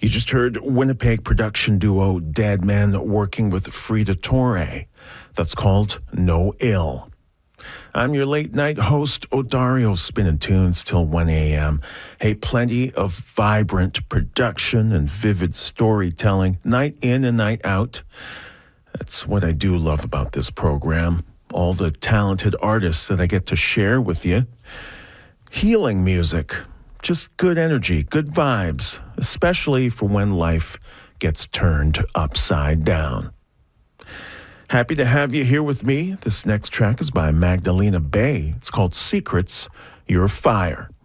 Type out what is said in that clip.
You just heard Winnipeg production duo Dead Man working with Frida Torre. That's called No Ill. I'm your late night host, Odario, spinning tunes till 1 a.m. Hey, plenty of vibrant production and vivid storytelling, night in and night out. That's what I do love about this program. All the talented artists that I get to share with you. Healing music. Just good energy, good vibes, especially for when life gets turned upside down. Happy to have you here with me. This next track is by Magdalena Bay. It's called Secrets, Your Fire.